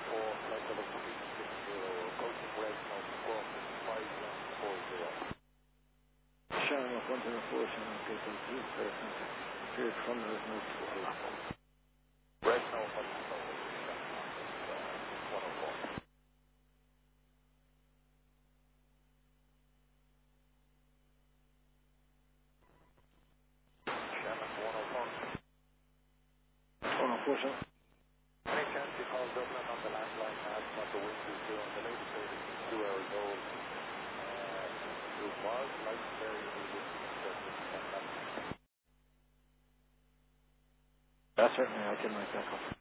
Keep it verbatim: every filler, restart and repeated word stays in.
four, flight level three six zero, approaching Redmond, squawk five one four zero. Shannon of one zero four, Shannon, get on three, fair contact. Cleared from Redmond to the eight. Redmond, one zero four, one oh four. Shannon, one oh four. one oh four, Shannon. Any chance you call Dublin on the landline and ask what the wind is doing? The latest service is two hours old. Uh, it was like very easy. That's certainly, I can make that up.